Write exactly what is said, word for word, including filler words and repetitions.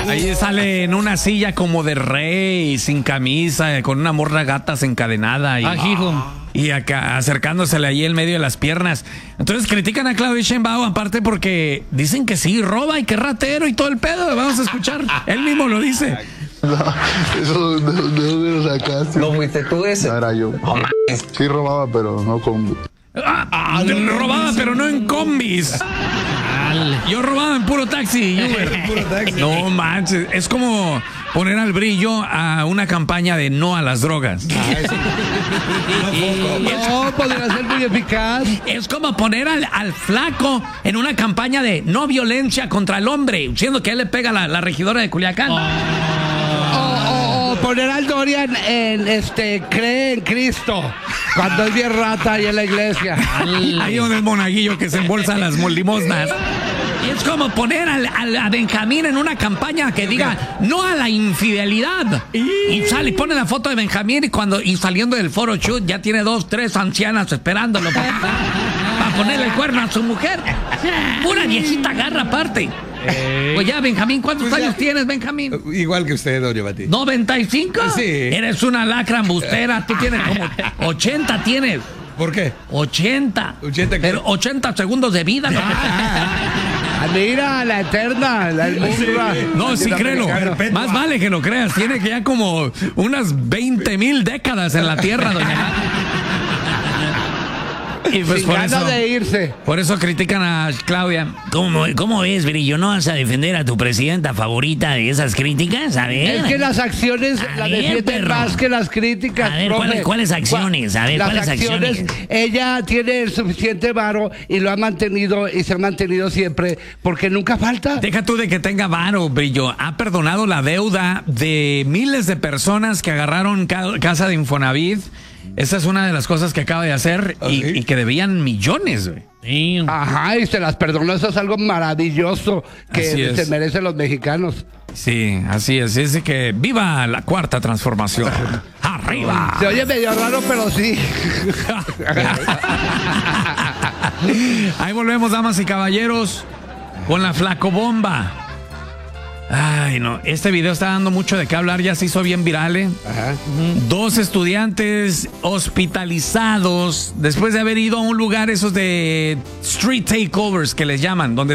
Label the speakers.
Speaker 1: Ahí sale en una silla como de rey, sin camisa, con una morra gatas encadenada. Y,
Speaker 2: Ajijo.
Speaker 1: y acá acercándosele ahí en medio de las piernas. Entonces critican a Claudia Sheinbaum aparte porque dicen que sí, roba y que ratero y todo el pedo. Vamos a escuchar. Él mismo lo dice.
Speaker 3: No, eso de, de dónde lo sacaste.
Speaker 4: ¿No fuiste tú ese?
Speaker 3: No era yo. Sí robaba, pero no con...
Speaker 1: Ah, ah, robaba, pero no en combis. Yo robaba en puro taxi y Uber.
Speaker 2: Puro taxi.
Speaker 1: No manches, es como poner al brillo a una campaña de no a las drogas.
Speaker 5: No, podría ser muy eficaz.
Speaker 1: Es como poner al, al flaco en una campaña de no violencia contra el hombre, siendo que él le pega a la, la regidora de Culiacán.
Speaker 5: O, o- o poner al Dorian en este cree en Cristo cuando es bien rata ahí en la iglesia.
Speaker 1: Ahí donde el monaguillo que se embolsa las limosnas. Y es como poner al, al- a Benjamín en una campaña que diga no a la infidelidad. Y sale y pone la foto de Benjamín y cuando y saliendo del foro shoot ya tiene dos, tres ancianas esperándolo para, para ponerle el cuerno a su mujer. Pura viejita garra aparte. Pues ya, Benjamín, ¿cuántos
Speaker 2: Pues ya.
Speaker 1: años tienes, Benjamín?
Speaker 2: Igual que usted, don Giovanni.
Speaker 1: ¿noventa y cinco?
Speaker 2: Sí.
Speaker 1: Eres una lacra embustera. Tú tienes como ochenta tienes.
Speaker 2: ¿Por qué?
Speaker 1: ochenta.
Speaker 2: ochenta, ¿qué?
Speaker 1: Pero ochenta segundos de vida. ¿no?
Speaker 5: Ah, mira, la eterna, la hermosura.
Speaker 1: No, sí, créelo.
Speaker 2: Perpetua.
Speaker 1: Más vale que lo creas. Tiene que ya como unas veinte mil décadas en la Tierra, doña. Y pues
Speaker 5: Sin
Speaker 1: por
Speaker 5: ganas
Speaker 1: eso,
Speaker 5: de irse.
Speaker 1: por eso critican a Claudia.
Speaker 6: ¿Cómo, ¿Cómo ves, Brillo? ¿No vas a defender a tu presidenta favorita de esas críticas? A ver.
Speaker 5: Es que las acciones
Speaker 6: A
Speaker 5: la
Speaker 6: ver,
Speaker 5: defienden
Speaker 6: perro.
Speaker 5: más que las críticas.
Speaker 6: A ver,
Speaker 5: profe.
Speaker 6: ¿cuáles- cuáles acciones? A ver,
Speaker 5: Las
Speaker 6: ¿cuáles acciones?
Speaker 5: Ella tiene el suficiente varo y lo ha mantenido y se ha mantenido siempre porque nunca falta.
Speaker 1: Deja tú de que tenga varo, Brillo. Ha perdonado la deuda de miles de personas que agarraron ca- casa de Infonavit. Esa es una de las cosas que acaba de hacer y,
Speaker 2: ¿Ah, sí?
Speaker 1: y que debían millones, güey.
Speaker 6: Sí.
Speaker 5: Ajá, y se las perdonó. Eso es algo maravilloso
Speaker 1: Así
Speaker 5: que
Speaker 1: es.
Speaker 5: se merecen los mexicanos.
Speaker 1: Sí, así es. Dice que viva la cuarta transformación. ¡Arriba!
Speaker 5: Se oye medio raro, pero sí.
Speaker 1: Ahí volvemos, damas y caballeros, con la flacobomba. Ay, no, este video está dando mucho de qué hablar, ya se hizo bien viral, ¿eh?
Speaker 5: Ajá.
Speaker 1: Dos estudiantes hospitalizados después de haber ido a un lugar esos de street takeovers que les llaman, donde